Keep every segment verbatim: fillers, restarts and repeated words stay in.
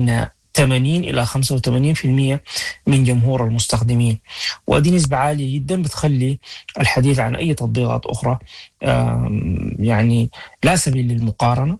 بين ثمانين إلى خمسة وثمانين بالمئة من جمهور المستخدمين، ودي نسبة عالية جدا بتخلي الحديث عن أي تطبيقات أخرى يعني لا سبيل للمقارنة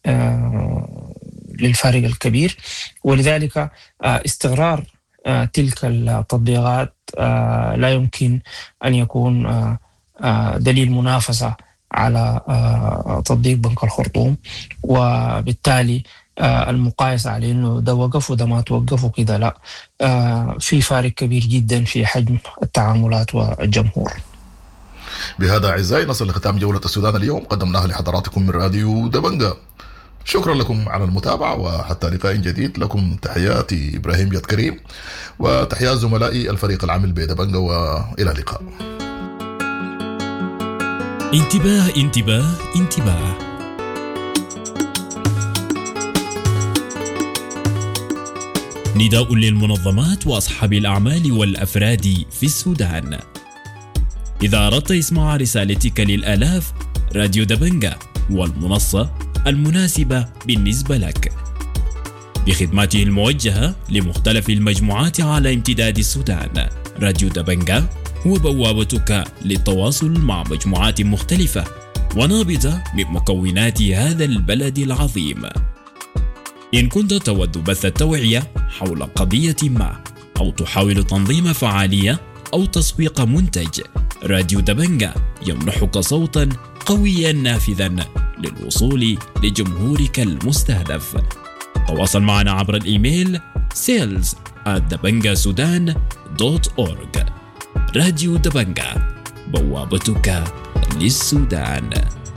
للفارق الكبير. ولذلك استقرار تلك التطبيقات لا يمكن أن يكون دليل منافسة على تطبيق بنك الخرطوم، وبالتالي المقايسة على إنه ده وقف وده ما توقف وكده لا، في فارق كبير جدا في حجم التعاملات والجمهور. بهذا أعزائي نصل لختام جولة السودان اليوم قدمناها لحضراتكم من راديو دبنجة. شكرا لكم على المتابعة وحتى لقاء جديد. لكم تحياتي إبراهيم جد كريم وتحيات زملائي الفريق العامل بدبنجة، وإلى اللقاء. انتباه انتباه انتباه، نداء للمنظمات وأصحاب الأعمال والأفراد في السودان. إذا أردت إسماع رسالتك للآلاف، راديو دبنجة هو المنصة المناسبة بالنسبة لك، بخدماته الموجهة لمختلف المجموعات على امتداد السودان. راديو دبنجة هو بوابتك للتواصل مع مجموعات مختلفة ونابضة من مكونات هذا البلد العظيم. إن كنت تود بث التوعية حول قضية ما، أو تحاول تنظيم فعالية أو تسويق منتج، راديو دبنجة يمنحك صوتا قويا نافذا للوصول لجمهورك المستهدف. تواصل معنا عبر الإيميل sales at dabangasudan دوت أورج. راديو دبنجة، بوابتك للسودان.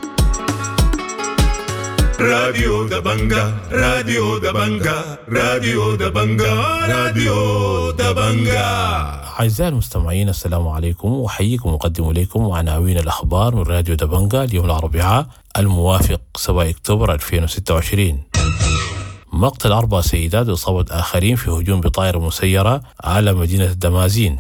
راديو دبنجة، راديو دبنجة، راديو دبنجة، راديو دبنجة. أعزائي المستمعين، السلام عليكم، وحييكم وأقدم إليكم عناوين الأخبار من راديو دبنجة اليوم الأربعاء الموافق سبعة أكتوبر ألفين وستة وعشرين. مقتل أربع سيدات وإصابة آخرين في هجوم بطائرة مسيرة على مدينة الدمازين.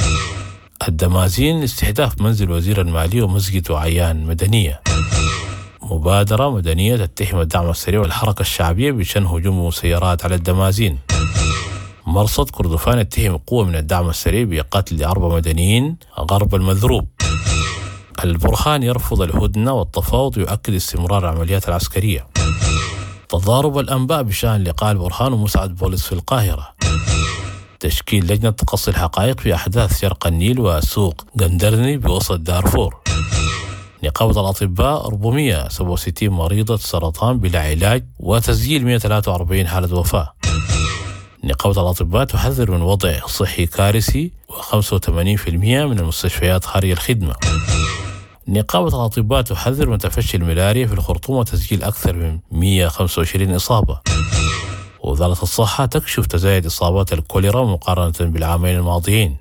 الدمازين استهداف منزل وزير المالية ومسجد وعيان مدنية. مبادرة مدنية تتهم الدعم السريع والحركة الشعبية بشن هجوم مسيرات على الدمازين. مرصد كردفان يتهم قوة من الدعم السريع بقتل أربع مدنيين غرب المذروب. البرهان يرفض الهدنة والتفاوض ويؤكد استمرار العمليات العسكرية. تضارب الأنباء بشأن لقاء البرهان ومساعد بوليس في القاهرة. تشكيل لجنة تقصي الحقائق في أحداث شرق النيل وسوق قندرني بوسط دارفور. نقابة الأطباء أربعمائة وسبعة وستين مريضة سرطان بلا علاج وتسجيل مئة وثلاثة وأربعين حالة وفاة. نقابة الأطباء تحذر من وضع صحي كارثي وخمسة وثمانين بالمئة من المستشفيات خارج الخدمة. نقابة الأطباء تحذر من تفشي الملاريا في الخرطوم وتسجيل أكثر من مئة وخمسة وعشرين إصابة. ووزارة الصحة تكشف تزايد إصابات الكوليرا مقارنة بالعامين الماضيين.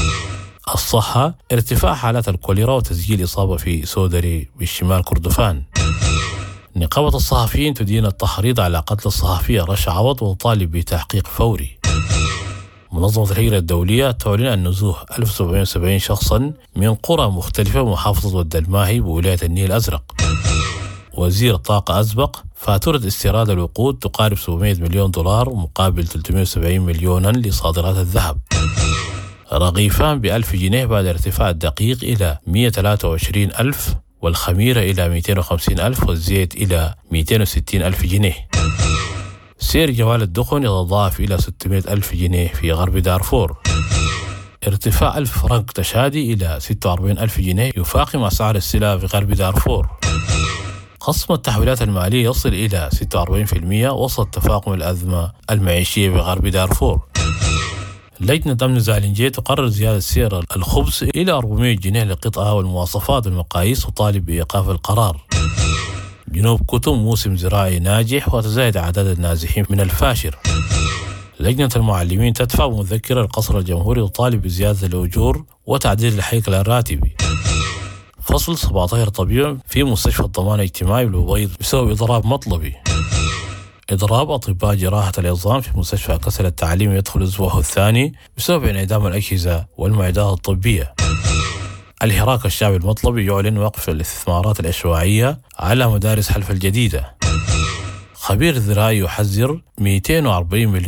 الصحة ارتفاع حالات الكوليرا وتسجيل إصابة في سودري بالشمال كردفان. نقابة الصحفيين تدين التحريض على قتل الصحفية رشا عوض وتطالب بتحقيق فوري. منظمة الهجرة الدولية تعلن عن نزوح ألف وسبعمائة وسبعين شخصا من قرى مختلفة بمحافظة ود الماهي بولاية النيل الأزرق. وزير الطاقة أسبق فاتورة استيراد الوقود تقارب سبعمائة مليون دولار مقابل ثلاثمائة وسبعين مليونا لصادرات الذهب. رغيفان بألف جنيه بعد ارتفاع الدقيق إلى مئة وثلاثة وعشرين ألف والخميرة إلى مئتين وخمسين ألف والزيت إلى مئتين وستين ألف جنيه. سعر جوال الدخن يتضاعف إلى ستمائة ألف جنيه في غرب دارفور. ارتفاع ألف فرنك تشادي إلى ستة وأربعين ألف جنيه يفاقم أسعار السلع في غرب دارفور. خصم التحويلات المالية يصل إلى ستة وأربعين بالمئة وسط تفاقم الأزمة المعيشية في غرب دارفور. لجنة أمن زالنجية تقرر زيادة سعر الخبز إلى أربعمائة جنيه لقطعة والمواصفات والمقاييس وطالب بإيقاف القرار. جنوب كتم موسم زراعي ناجح وتزايد أعداد النازحين من الفاشر. لجنة المعلمين تدفع مذكرة القصر الجمهوري وطالب بزيادة الأجور وتعديل الهيكل الراتبي. فصل سبعة عشر طبيب في مستشفى الضمان الاجتماعي بالبيض بسبب إضراب مطلبي. إضراب أطباء جراحة العظام في مستشفى كسل التعليم يدخل أسبوعه الثاني بسبب انعدام الأجهزة والمعدات الطبية. الحراك الشعبي المطلبي يعلن وقف الاستثمارات العشوائية على مدارس حلف الجديدة. خبير زراعي يحذر مئتين وأربعين مليون